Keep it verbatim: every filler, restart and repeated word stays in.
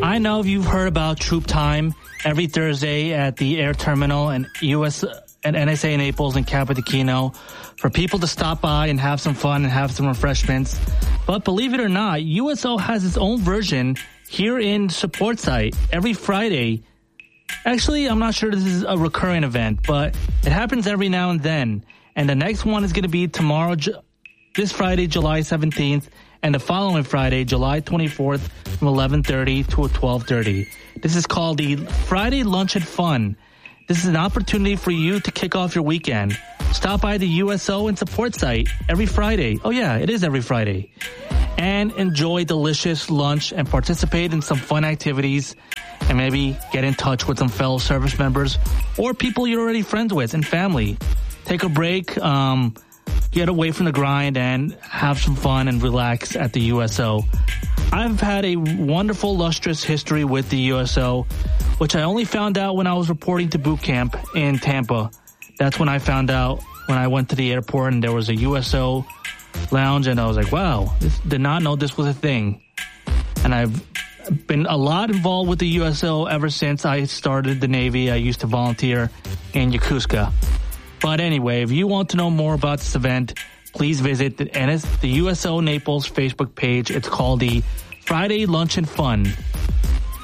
I know you've heard about Troop Time every Thursday at the air terminal and U S and N S A Naples and Capodichino for people to stop by and have some fun and have some refreshments. But believe it or not, U S O has its own version here in Support Site every Friday. Actually, I'm not sure this is a recurring event, but it happens every now and then. And the next one is going to be tomorrow, this Friday, July seventeenth, and the following Friday, July twenty-fourth, from eleven thirty to twelve thirty. This is called the Friday Lunch and Fun. This is an opportunity for you to kick off your weekend. Stop by the U S O and Support Site every Friday. Oh yeah, it is every Friday. And enjoy delicious lunch and participate in some fun activities and maybe get in touch with some fellow service members or people you're already friends with and family. Take a break, um, get away from the grind and have some fun and relax at the U S O. I've had a wonderful, lustrous history with the U S O, which I only found out when I was reporting to boot camp in Tampa. That's when I found out when I went to the airport and there was a U S O lounge, and I was like, wow, this, did not know this was a thing. And I've been a lot involved with the U S O ever since I started the Navy. I used to volunteer in Yokosuka. But anyway, if you want to know more about this event, please visit the, N S, the U S O Naples Facebook page. It's called the Friday Lunch and Fun.